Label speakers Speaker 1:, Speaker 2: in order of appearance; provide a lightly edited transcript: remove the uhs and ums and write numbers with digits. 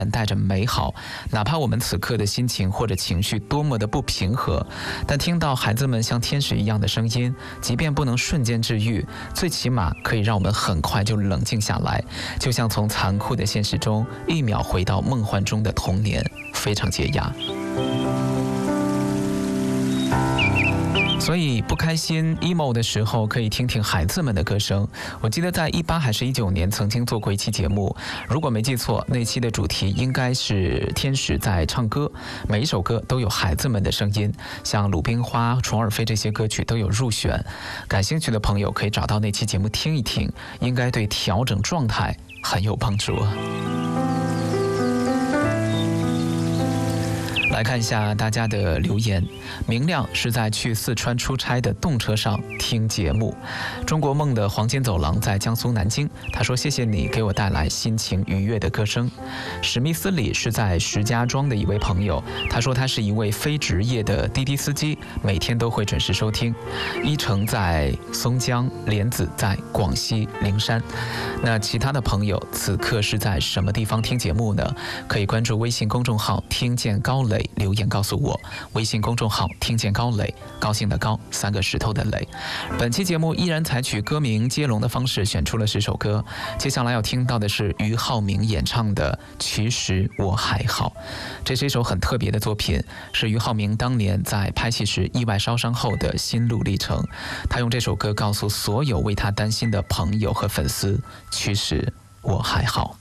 Speaker 1: 带着美好，哪怕我们此刻的心情或者情绪多么的不平和，但听到孩子们像天使一样的声音，即便不能瞬间治愈，最起码可以让我们很快就冷静下来，就像从残酷的现实中1秒回到梦幻中的童年，非常解压。所以不开心 emo 的时候，可以听听孩子们的歌声。我记得在18还是19年曾经做过一期节目，如果没记错，那期的主题应该是天使在唱歌，每一首歌都有孩子们的声音，像鲁冰花、虫儿飞这些歌曲都有入选。感兴趣的朋友可以找到那期节目听一听，应该对调整状态很有帮助。来看一下大家的留言。明亮是在去四川出差的动车上听节目。中国梦的黄金走廊在江苏南京，他说谢谢你给我带来心情愉悦的歌声。史密斯里是在石家庄的一位朋友，他说他是一位非职业的滴滴司机，每天都会准时收听。一成在松江，莲子在广西灵山。那其他的朋友此刻是在什么地方听节目呢？可以关注微信公众号听见高磊，留言告诉我。微信公众号听见高磊，高兴的高，3个石头的磊。本期节目依然采取歌名接龙的方式选出了10首歌，接下来要听到的是俞灏明演唱的《其实我还好》。这是一首很特别的作品，是俞灏明当年在拍戏时意外烧伤后的心路历程。他用这首歌告诉所有为他担心的朋友和粉丝，其实我还好。